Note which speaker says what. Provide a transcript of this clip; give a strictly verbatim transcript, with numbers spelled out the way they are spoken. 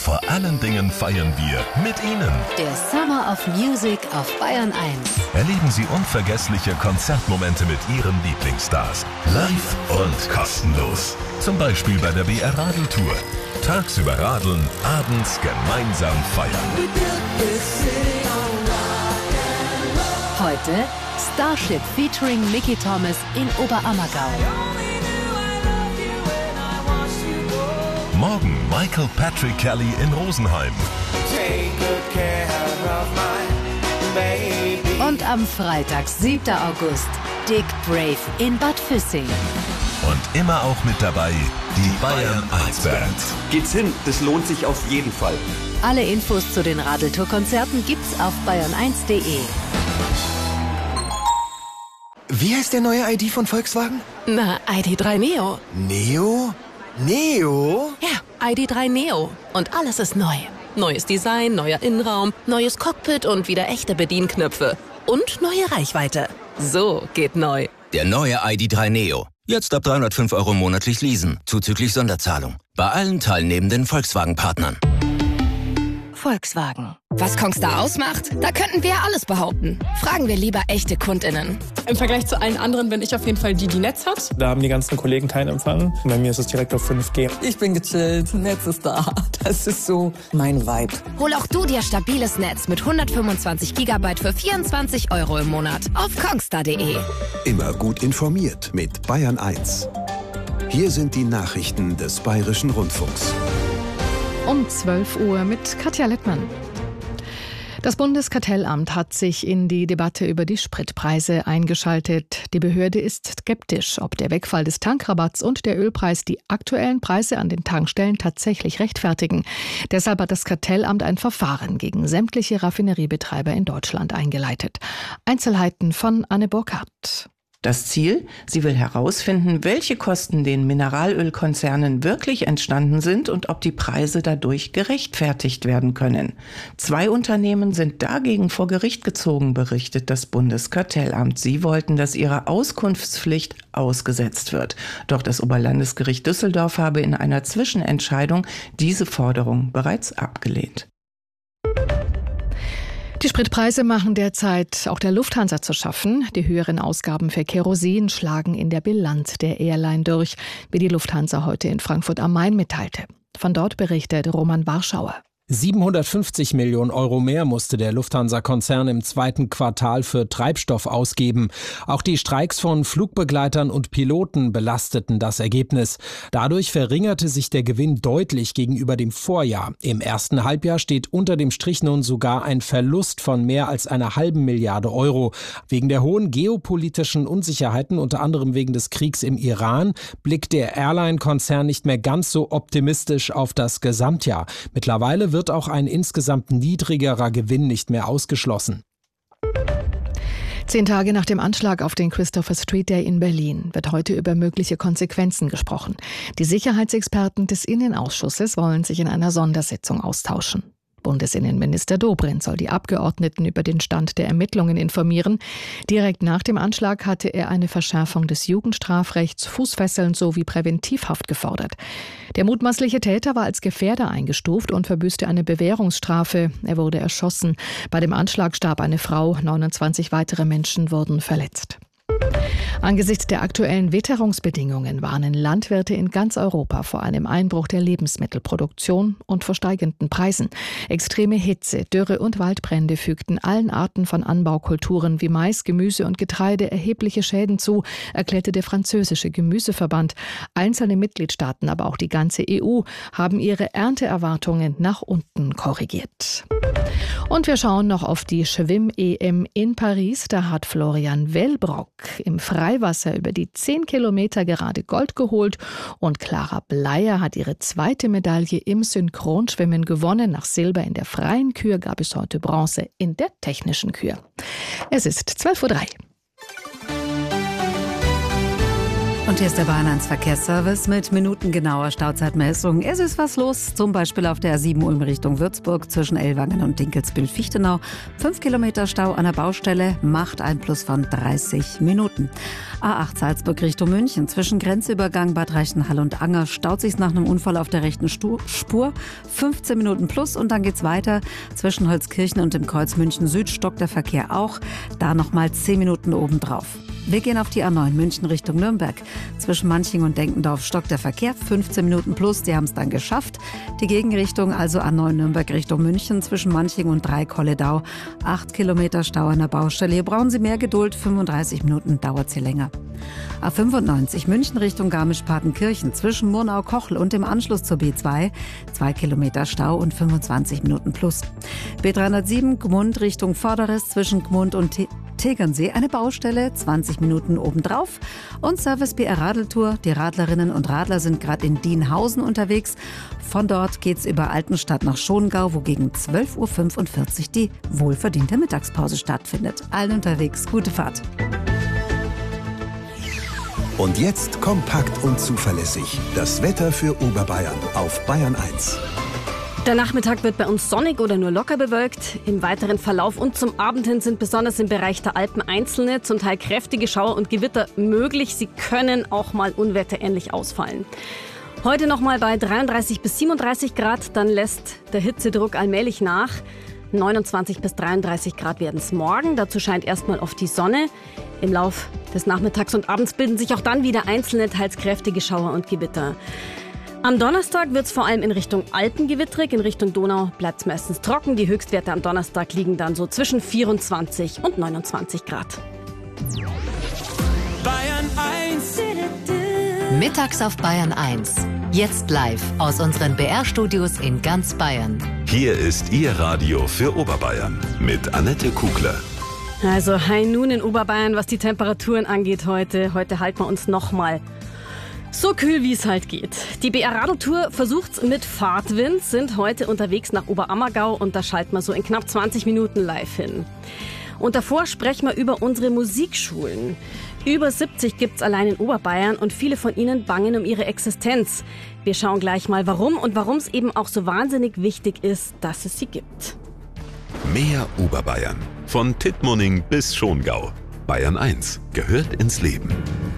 Speaker 1: vor allen Dingen feiern wir mit Ihnen.
Speaker 2: Der Summer of Music auf Bayern eins.
Speaker 1: Erleben Sie unvergessliche Konzertmomente mit Ihren Lieblingsstars. Live und kostenlos. Zum Beispiel bei der B R Radeltour. Tagsüber radeln, abends gemeinsam feiern.
Speaker 2: Heute Starship featuring Mickey Thomas in Oberammergau.
Speaker 1: Morgen Michael Patrick Kelly in Rosenheim.
Speaker 2: Und am Freitag, siebter August, Dick Brave in Bad Füssing.
Speaker 1: Und immer auch mit dabei die Bayern eins Band.
Speaker 3: Geht's hin, das lohnt sich auf jeden Fall.
Speaker 2: Alle Infos zu den Radeltour-Konzerten gibt's auf bayern eins punkt de.
Speaker 4: Wie heißt der neue I D von Volkswagen?
Speaker 5: Na, I D drei Neo.
Speaker 4: Neo? Neo?
Speaker 5: Ja, I D drei Neo. Und alles ist neu. Neues Design, neuer Innenraum, neues Cockpit und wieder echte Bedienknöpfe. Und neue Reichweite. So geht neu.
Speaker 6: Der neue I D drei Neo. Jetzt ab dreihundertfünf Euro monatlich leasen, zuzüglich Sonderzahlung. Bei allen teilnehmenden Volkswagen-Partnern.
Speaker 2: Volkswagen.
Speaker 7: Was Kongstar ausmacht? Da könnten wir ja alles behaupten. Fragen wir lieber echte KundInnen.
Speaker 8: Im Vergleich zu allen anderen bin ich auf jeden Fall die, die Netz hat.
Speaker 9: Da haben die ganzen Kollegen keinen Empfang. Bei mir ist es direkt auf fünf G.
Speaker 10: Ich bin gechillt, Netz ist da. Das ist so mein Vibe.
Speaker 7: Hol auch du dir stabiles Netz mit hundertfünfundzwanzig Gigabyte für vierundzwanzig Euro im Monat auf kongstar punkt de.
Speaker 11: Immer gut informiert mit Bayern eins. Hier sind die Nachrichten des Bayerischen Rundfunks.
Speaker 12: Um zwölf Uhr mit Katja Lettmann. Das Bundeskartellamt hat sich in die Debatte über die Spritpreise eingeschaltet. Die Behörde ist skeptisch, ob der Wegfall des Tankrabatts und der Ölpreis die aktuellen Preise an den Tankstellen tatsächlich rechtfertigen. Deshalb hat das Kartellamt ein Verfahren gegen sämtliche Raffineriebetreiber in Deutschland eingeleitet. Einzelheiten von Anne Burkhardt.
Speaker 13: Das Ziel? Sie will herausfinden, welche Kosten den Mineralölkonzernen wirklich entstanden sind und ob die Preise dadurch gerechtfertigt werden können. Zwei Unternehmen sind dagegen vor Gericht gezogen, berichtet das Bundeskartellamt. Sie wollten, dass ihre Auskunftspflicht ausgesetzt wird. Doch das Oberlandesgericht Düsseldorf habe in einer Zwischenentscheidung diese Forderung bereits abgelehnt.
Speaker 12: Die Spritpreise machen derzeit auch der Lufthansa zu schaffen. Die höheren Ausgaben für Kerosin schlagen in der Bilanz der Airline durch, wie die Lufthansa heute in Frankfurt am Main mitteilte. Von dort berichtet Roman Warschauer.
Speaker 14: siebenhundertfünfzig Millionen Euro mehr musste der Lufthansa-Konzern im zweiten Quartal für Treibstoff ausgeben. Auch die Streiks von Flugbegleitern und Piloten belasteten das Ergebnis. Dadurch verringerte sich der Gewinn deutlich gegenüber dem Vorjahr. Im ersten Halbjahr steht unter dem Strich nun sogar ein Verlust von mehr als einer halben Milliarde Euro. Wegen der hohen geopolitischen Unsicherheiten, unter anderem wegen des Kriegs im Iran, blickt der Airline-Konzern nicht mehr ganz so optimistisch auf das Gesamtjahr. Mittlerweile wird auch ein insgesamt niedrigerer Gewinn nicht mehr ausgeschlossen.
Speaker 12: Zehn Tage nach dem Anschlag auf den Christopher Street Day in Berlin wird heute über mögliche Konsequenzen gesprochen. Die Sicherheitsexperten des Innenausschusses wollen sich in einer Sondersitzung austauschen. Bundesinnenminister Dobrindt soll die Abgeordneten über den Stand der Ermittlungen informieren. Direkt nach dem Anschlag hatte er eine Verschärfung des Jugendstrafrechts, Fußfesseln sowie Präventivhaft gefordert. Der mutmaßliche Täter war als Gefährder eingestuft und verbüßte eine Bewährungsstrafe. Er wurde erschossen. Bei dem Anschlag starb eine Frau, neunundzwanzig weitere Menschen wurden verletzt. Angesichts der aktuellen Witterungsbedingungen warnen Landwirte in ganz Europa vor einem Einbruch der Lebensmittelproduktion und vor steigenden Preisen. Extreme Hitze, Dürre und Waldbrände fügten allen Arten von Anbaukulturen wie Mais, Gemüse und Getreide erhebliche Schäden zu, erklärte der französische Gemüseverband. Einzelne Mitgliedstaaten, aber auch die ganze E U, haben ihre Ernteerwartungen nach unten korrigiert. Und wir schauen noch auf die Schwimm-E M in Paris. Da hat Florian Wellbrock im Freiwasser über die zehn Kilometer gerade Gold geholt und Clara Bleier hat ihre zweite Medaille im Synchronschwimmen gewonnen. Nach Silber in der freien Kür gab es heute Bronze in der technischen Kür. Es ist zwölf Uhr drei.
Speaker 15: Und hier ist der Bayern eins Verkehrsservice mit minutengenauer Stauzeitmessung. Es ist was los, zum Beispiel auf der A sieben Ulm Richtung Würzburg zwischen Ellwangen und Dinkelsbühl-Fichtenau. Fünf Kilometer Stau an der Baustelle macht ein Plus von dreißig Minuten. A acht Salzburg Richtung München zwischen Grenzübergang Bad Reichenhall und Anger staut sich nach einem Unfall auf der rechten Spur. fünfzehn Minuten plus und dann geht's weiter. Zwischen Holzkirchen und dem Kreuz München Süd stockt der Verkehr auch. Da nochmal zehn Minuten obendrauf. Wir gehen auf die A neun München Richtung Nürnberg. Zwischen Manching und Denkendorf stockt der Verkehr, fünfzehn Minuten plus, die haben es dann geschafft. Die Gegenrichtung, also A neun Nürnberg Richtung München, zwischen Manching und Drei-Kolledau. acht Kilometer Stau an der Baustelle. Hier brauchen Sie mehr Geduld, fünfunddreißig Minuten dauert es hier länger. A fünfundneunzig München Richtung Garmisch-Partenkirchen, zwischen Murnau-Kochel und dem Anschluss zur B zwei. zwei Kilometer Stau und fünfundzwanzig Minuten plus. B dreihundertsieben Gmund Richtung Vorderes, zwischen Gmund und T Tegernsee, eine Baustelle, zwanzig Minuten obendrauf. Und Service B R Radeltour. Die Radlerinnen und Radler sind gerade in Dienhausen unterwegs. Von dort geht's über Altenstadt nach Schongau, wo gegen zwölf Uhr fünfundvierzig die wohlverdiente Mittagspause stattfindet. Allen unterwegs, gute Fahrt.
Speaker 11: Und jetzt kompakt und zuverlässig. Das Wetter für Oberbayern auf Bayern eins.
Speaker 16: Der Nachmittag wird bei uns sonnig oder nur locker bewölkt. Im weiteren Verlauf und zum Abend hin sind besonders im Bereich der Alpen einzelne, zum Teil kräftige Schauer und Gewitter möglich. Sie können auch mal unwetterähnlich ausfallen. Heute noch mal bei dreiunddreißig bis siebenunddreißig Grad, dann lässt der Hitzedruck allmählich nach. neunundzwanzig bis dreiunddreißig Grad werden es morgen. Dazu scheint erstmal oft die Sonne. Im Lauf des Nachmittags und Abends bilden sich auch dann wieder einzelne, teils kräftige Schauer und Gewitter. Am Donnerstag wird es vor allem in Richtung Alpen gewittrig, in Richtung Donau bleibt es meistens trocken. Die Höchstwerte am Donnerstag liegen dann so zwischen vierundzwanzig und neunundzwanzig Grad.
Speaker 2: Bayern eins. Mittags auf Bayern eins. Jetzt live aus unseren B R-Studios in ganz Bayern.
Speaker 1: Hier ist Ihr Radio für Oberbayern mit Annette Kugler.
Speaker 16: Also High Noon in Oberbayern, was die Temperaturen angeht heute. Heute halten wir uns nochmal so kühl, wie es halt geht. Die B R Radeltour versucht's mit Fahrtwind, sind heute unterwegs nach Oberammergau und da schalten wir so in knapp zwanzig Minuten live hin. Und davor sprechen wir über unsere Musikschulen. Über siebzig gibt's allein in Oberbayern und viele von ihnen bangen um ihre Existenz. Wir schauen gleich mal warum und warum es eben auch so wahnsinnig wichtig ist, dass es sie gibt.
Speaker 1: Mehr Oberbayern. Von Tittmoning bis Schongau. Bayern eins gehört ins Leben.